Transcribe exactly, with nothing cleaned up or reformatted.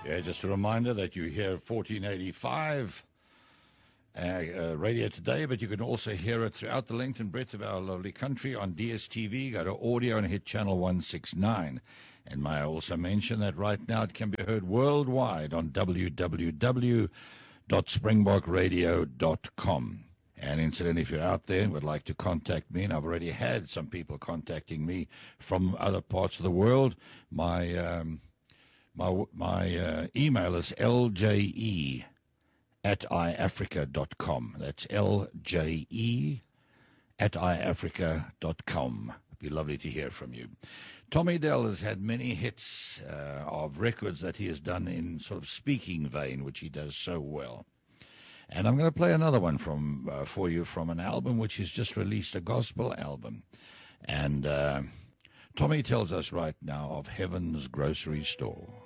Yeah, just a reminder that you hear fourteen eighty-five uh, uh, Radio Today, but you can also hear it throughout the length and breadth of our lovely country on D S T V. Go to audio and hit channel one sixty-nine. And may I also mention that right now it can be heard worldwide on w w w dot springbok radio dot com. And incidentally, if you're out there and would like to contact me, and I've already had some people contacting me from other parts of the world, my um, my my uh, email is l j e at i africa dot com. That's l j e at i africa dot com. It'd be lovely to hear from you. Tommy Dell has had many hits uh, of records that he has done in sort of speaking vein, which he does so well. And I'm going to play another one from uh, for you from an album which he's just released, a gospel album. And uh, Tommy tells us right now of Heaven's Grocery Store.